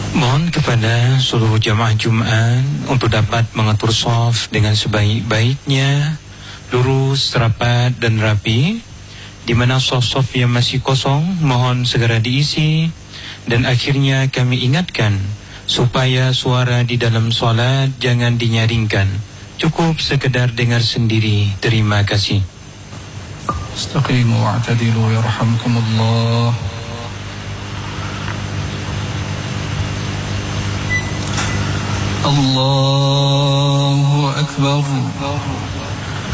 Mohon kepada seluruh jamaah Jumaat untuk dapat mengatur shaf dengan sebaik-baiknya, lurus, rapat dan rapi. Di mana shaf-shaf yang masih kosong mohon segera diisi. Dan akhirnya kami ingatkan supaya suara di dalam solat jangan dinyaringkan, cukup sekedar dengar sendiri. Terima kasih. Istaqimu wa'tadilu yarhamkumullah. Allahu Akbar.